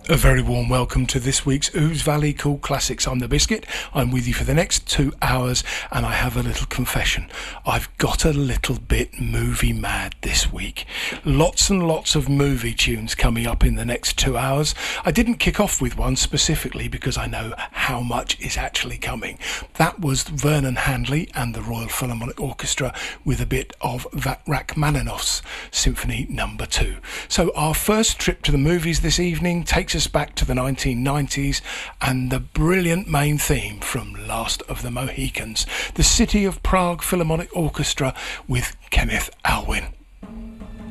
A very warm welcome to this week's Ouse Valley Cool Classics. I'm the Biscuit. I'm with you for the next 2 hours, and I have a little confession. I've got a little bit movie mad this week. Lots and lots of movie tunes coming up in the next 2 hours. I didn't kick off with one specifically because I know how much is actually coming. That was Vernon Handley and the Royal Philharmonic Orchestra with a bit of Rachmaninoff's Symphony No. 2. So our first trip to the movies this evening takes us back to the 1990s and the brilliant main theme from Last of the Mohicans, the City of Prague Philharmonic Orchestra with Kenneth Alwyn.